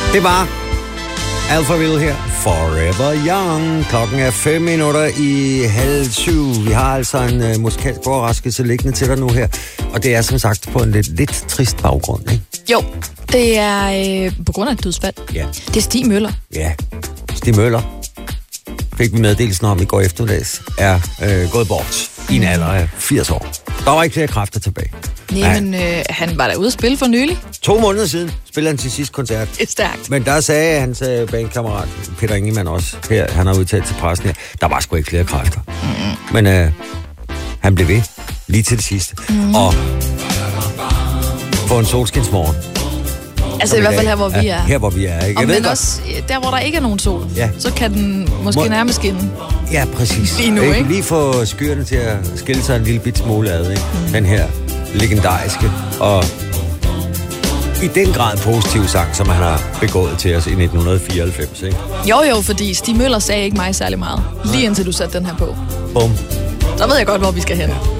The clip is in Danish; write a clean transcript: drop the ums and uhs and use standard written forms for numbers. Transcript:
Det var Alphaville her. Forever Young. Klokken er 6:05. Vi har altså en musikalsk overraskelse liggende til dig nu her. Og det er som sagt på en lidt trist baggrund, ikke? Jo, det er på grund af et dødsfald. Ja. Det er Stig Møller. Ja, Stig Møller, fik vi meddelelsen om i går eftermiddags, er gået bort i en alder af 80 år. Der var ikke flere kræfter tilbage. Nej, men han var der ude at spille for nylig. 2 måneder siden spillede han til sidste koncert. Det er stærkt. Men der sagde hans bandkammerat Peter Ingemann også, her, han har udtalt til pressen her, der var sgu ikke flere kræfter. Men han blev ved lige til det sidste. Og på en solskinsmorgen. Altså i hvert fald her, hvor vi er. Her, hvor vi er, ikke? Men også der, hvor der ikke er nogen sol, så kan den måske nærmest skinne. Ja, præcis. Lige nu, ikke? Lige få skyerne til at skille sig en lille bit smule ad, ikke? Den her legendariske og i den grad positiv sang, som han har begået til os i 1994, ikke? Jo, fordi Stig Møller sagde ikke mig særlig meget. Lige indtil du satte den her på. Bum. Så ved jeg godt, hvor vi skal hen.